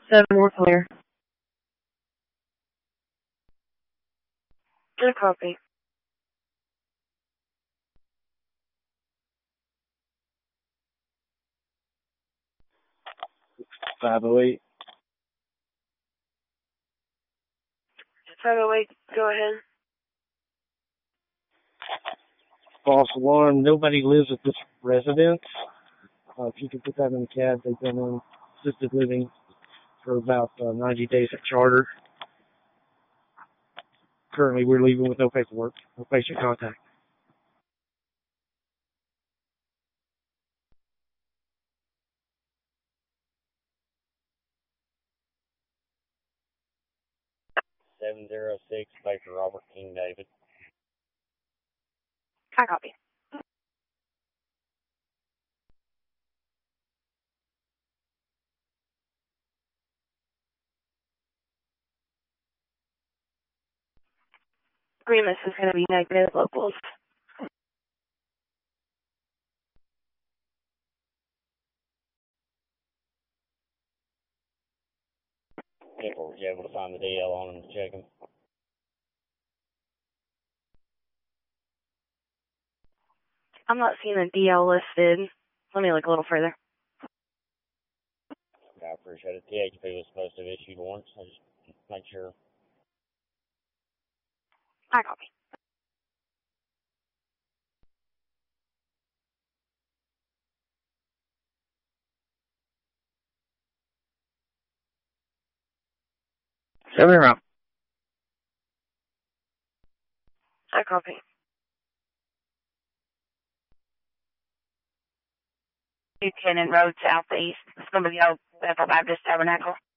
7 more clear. Good copy. .508. 508, go ahead. False alarm. Nobody lives at this residence. If you can put that in the CAD, they've been on assisted living for about 90 days at Charter. Currently, we're leaving with no paperwork, no patient contact. .706, Baker Robert King David. I copy. Agreements is going to be negative locals. April, were you able to find the DL on him to check him? I'm not seeing a DL listed. Let me look a little further. I appreciate it. THP was supposed to have issued warrants. I just make sure. I copy. Seven around. I copy. Buchanan Road Southeast. It's going to be the old Bethel Baptist Tabernacle.